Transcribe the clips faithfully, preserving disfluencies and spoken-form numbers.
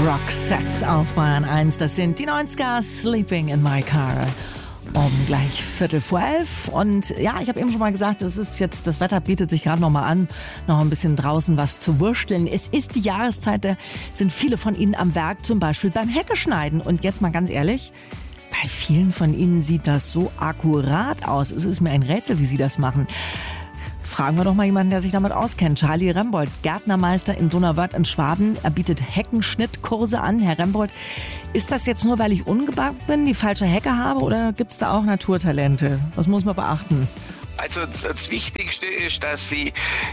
Roxette auf Bayern eins. Das sind die neunziger, Sleeping in My Car. Um gleich Viertel vor elf. Und ja, ich habe eben schon mal gesagt, es ist jetzt, das Wetter bietet sich gerade noch mal an, noch ein bisschen draußen was zu wursteln. Es ist die Jahreszeit, da sind viele von Ihnen am Werk, zum Beispiel beim Heckeschneiden. Und jetzt mal ganz ehrlich, bei vielen von Ihnen sieht das so akkurat aus. Es ist mir ein Rätsel, wie Sie das machen. Fragen wir doch mal jemanden, der sich damit auskennt. Charlie Rembold, Gärtnermeister in Donauwörth in Schwaben. Er bietet Heckenschnittkurse an. Herr Rembold, ist das jetzt nur, weil ich ungebacken bin, die falsche Hecke habe, oder gibt es da auch Naturtalente? Was muss man beachten? Also das Wichtigste ist, dass Sie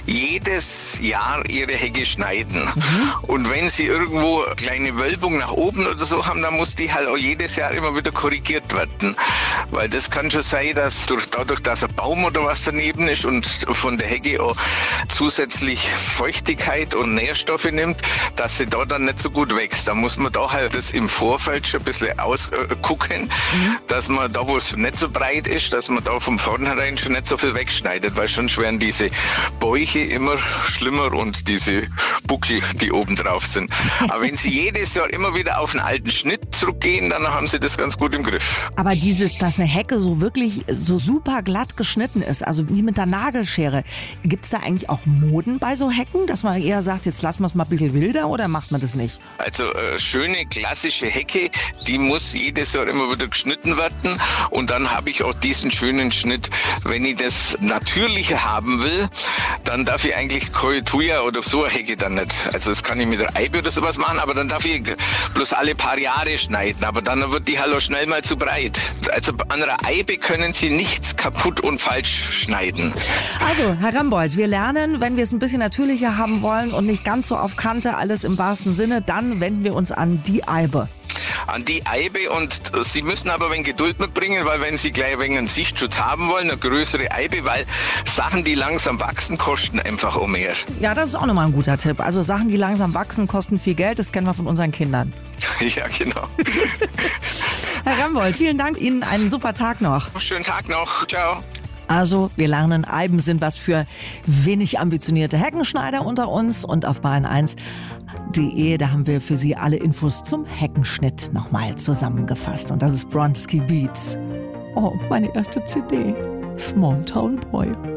jedes Jahr Ihre Hecke schneiden. Mhm. Und wenn Sie irgendwo eine kleine Wölbung nach oben oder so haben, dann muss die halt auch jedes Jahr immer wieder korrigiert werden. Weil das kann schon sein, dass durch, dadurch, dass ein Baum oder was daneben ist und von der Hecke auch zusätzlich Feuchtigkeit und Nährstoffe nimmt, dass sie da dann nicht so gut wächst. Da muss man da halt das im Vorfeld schon ein bisschen ausgucken, mhm. dass man da, wo es nicht so breit ist, dass man da von vornherein schon nicht so viel wegschneidet, weil sonst werden diese Bäuche immer schlimmer und diese Buckel, die oben drauf sind. Aber wenn Sie jedes Jahr immer wieder auf einen alten Schnitt zurückgehen, dann haben Sie das ganz gut im Griff. Aber dieses, dass eine Hecke so wirklich so super glatt geschnitten ist, also wie mit der Nagelschere, gibt es da eigentlich auch Moden bei so Hecken, dass man eher sagt, jetzt lassen wir es mal ein bisschen wilder, oder macht man das nicht? Also äh, schöne klassische Hecke, die muss jedes Jahr immer wieder geschnitten werden, und dann habe ich auch diesen schönen Schnitt. Wenn ich das Natürliche haben will, dann darf ich eigentlich Koituja oder so eine Hecke dann nicht. Also das kann ich mit der Eibe oder sowas machen, aber dann darf ich bloß alle paar Jahre schneiden. Aber dann wird die halt auch schnell mal zu breit. Also an einer Eibe können Sie nichts kaputt und falsch schneiden. Also, Herr Rembold, wir lernen, wenn wir es ein bisschen natürlicher haben wollen und nicht ganz so auf Kante, alles im wahrsten Sinne, dann wenden wir uns an die Eibe. An die Eibe, und Sie müssen aber ein wenig Geduld mitbringen, weil wenn Sie gleich ein wenig einen Sichtschutz haben wollen, eine größere Eibe, weil Sachen, die langsam wachsen, kosten einfach auch mehr. Ja, das ist auch nochmal ein guter Tipp. Also Sachen, die langsam wachsen, kosten viel Geld, das kennen wir von unseren Kindern. Ja, genau. Herr Rembold, vielen Dank, Ihnen einen super Tag noch. Schönen Tag noch, ciao. Also, wir lernen, Eiben sind was für wenig ambitionierte Heckenschneider unter uns, und auf bayern eins punkt de, da haben wir für Sie alle Infos zum Heckenschnitt nochmal zusammengefasst. Und das ist Bronski Beat. Oh, meine erste C D. Small Town Boy.